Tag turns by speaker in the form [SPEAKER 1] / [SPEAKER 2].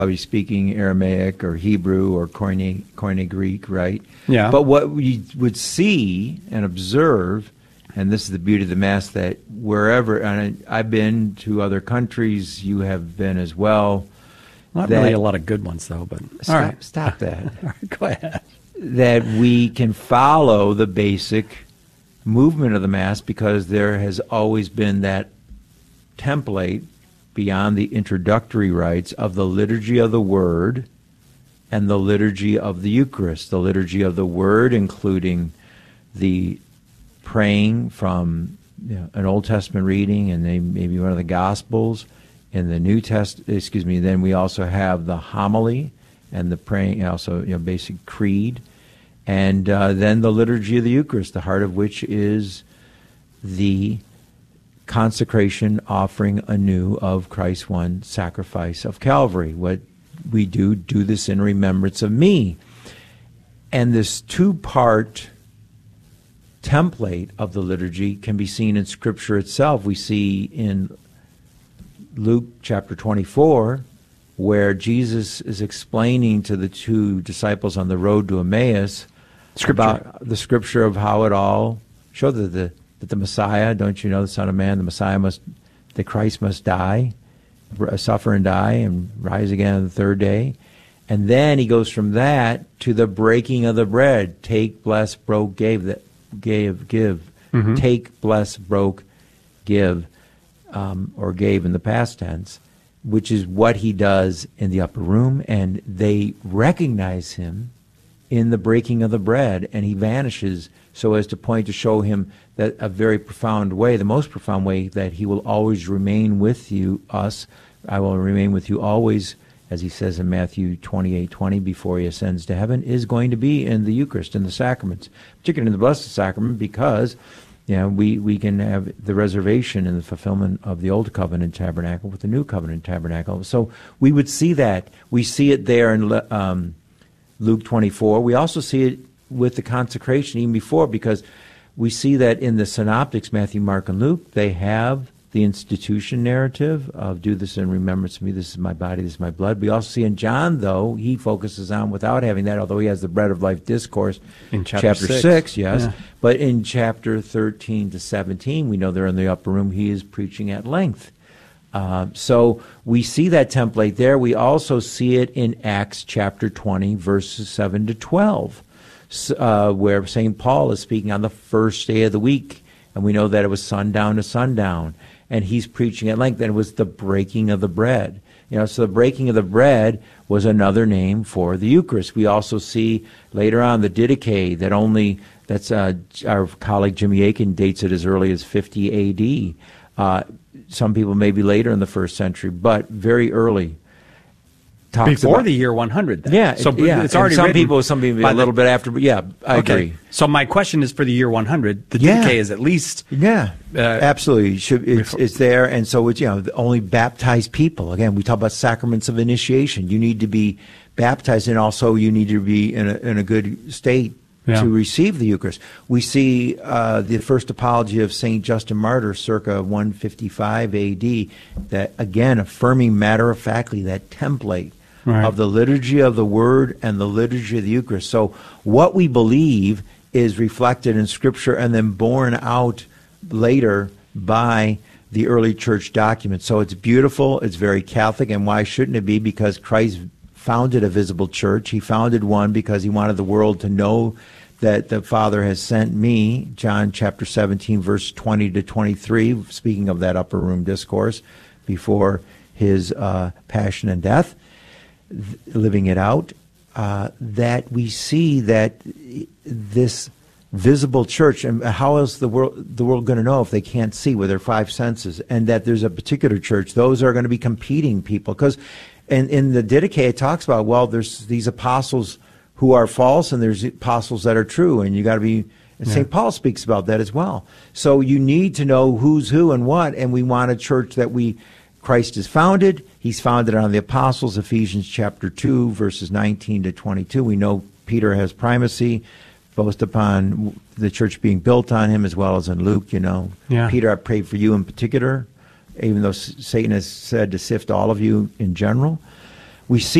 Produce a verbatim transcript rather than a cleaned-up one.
[SPEAKER 1] probably speaking Aramaic or Hebrew or Koine, Koine Greek, right?
[SPEAKER 2] Yeah.
[SPEAKER 1] But what we would see and observe, and this is the beauty of the Mass, that wherever, and I've been to other countries, you have been as well.
[SPEAKER 2] Not
[SPEAKER 1] that,
[SPEAKER 2] really a lot of good ones, though, but
[SPEAKER 1] stop,
[SPEAKER 2] all right.
[SPEAKER 1] Stop that.
[SPEAKER 2] All right, go ahead.
[SPEAKER 1] That we can follow the basic movement of the Mass because there has always been that template beyond the introductory rites of the liturgy of the Word and the liturgy of the Eucharist. The liturgy of the Word including the praying from you know, an Old Testament reading and then maybe one of the Gospels. In the New Test, excuse me, then we also have the homily and the praying, also you know, basic creed. And uh, then the liturgy of the Eucharist, the heart of which is the consecration, offering anew of Christ's one sacrifice of Calvary. What we do, do this in remembrance of me. And this two-part template of the liturgy can be seen in Scripture itself. We see in Luke chapter twenty-four, where Jesus is explaining to the two disciples on the road to Emmaus scripture. about the Scripture of how it all showed that the that the Messiah, don't you know, the Son of Man, the Messiah must, that Christ must die, suffer and die, and rise again on the third day. And then he goes from that to the breaking of the bread. Take, bless, broke, gave, that gave, give. Mm-hmm. Take, bless, broke, give, um, or gave in the past tense, which is what he does in the upper room. And they recognize him in the breaking of the bread, and he vanishes so as to point to show him that a very profound way, the most profound way, that he will always remain with you, us. I will remain with you always, as he says in Matthew twenty-eight twenty, before he ascends to heaven, is going to be in the Eucharist, in the sacraments, particularly in the Blessed Sacrament, because you know, we, we can have the reservation and the fulfillment of the Old Covenant tabernacle with the New Covenant tabernacle. So we would see that. We see it there in um, Luke twenty-four. We also see it with the consecration even before, because we see that in the synoptics, Matthew, Mark, and Luke, they have the institution narrative of do this in remembrance of me, this is my body, this is my blood. We also see in John, though, he focuses on, without having that, although he has the bread of life discourse
[SPEAKER 2] in chapter,
[SPEAKER 1] chapter six, six yes. Yeah. But in chapter thirteen to seventeen, we know they're in the upper room, he is preaching at length. Uh, so we see that template there. We also see it in Acts chapter twenty, verses seven to twelve. Uh, where Saint Paul is speaking on the first day of the week, and we know that it was sundown to sundown, and he's preaching at length, and it was the breaking of the bread. You know, so the breaking of the bread was another name for the Eucharist. We also see later on the Didache, that only, that's uh, our colleague Jimmy Aiken dates it as early as fifty A D. Uh, some people maybe later in the first century, but very early.
[SPEAKER 2] Before
[SPEAKER 1] about,
[SPEAKER 2] the year one hundred, then.
[SPEAKER 1] Yeah,
[SPEAKER 2] so
[SPEAKER 1] yeah.
[SPEAKER 2] it's already
[SPEAKER 1] and some
[SPEAKER 2] written
[SPEAKER 1] people, some people a little
[SPEAKER 2] the,
[SPEAKER 1] bit after, but yeah, I
[SPEAKER 2] okay.
[SPEAKER 1] agree.
[SPEAKER 2] So my question is for the year one hundred. The
[SPEAKER 1] yeah.
[SPEAKER 2] Didache is at least
[SPEAKER 1] yeah, uh, absolutely. Should, it's, it's there, and so it's you know only baptized people. Again, we talk about sacraments of initiation. You need to be baptized, and also you need to be in a, in a good state yeah. to receive the Eucharist. We see uh, the first apology of Saint Justin Martyr, circa one fifty-five A D. That again affirming matter of factly that template. Right. Of the liturgy of the Word and the liturgy of the Eucharist. So what we believe is reflected in Scripture and then borne out later by the early church documents. So it's beautiful, it's very Catholic, and why shouldn't it be? Because Christ founded a visible church. He founded one because he wanted the world to know that the Father has sent me, John chapter seventeen, verse twenty to twenty-three, speaking of that upper room discourse before his uh, passion and death. Living it out, uh, that we see that this visible church, and how else the world the world going to know if they can't see with their five senses, and that there's a particular church, those are going to be competing people. Because in, in the Didache it talks about, well, there's these apostles who are false and there's apostles that are true, and you got to be, and yeah. Saint Paul speaks about that as well. So you need to know who's who and what, and we want a church that we Christ is founded. He's founded on the apostles, Ephesians chapter two, verses nineteen to twenty-two. We know Peter has primacy, both upon the church being built on him, as well as in Luke, you know.
[SPEAKER 2] Yeah.
[SPEAKER 1] Peter, I prayed for you in particular, even though Satan has said to sift all of you in general. we see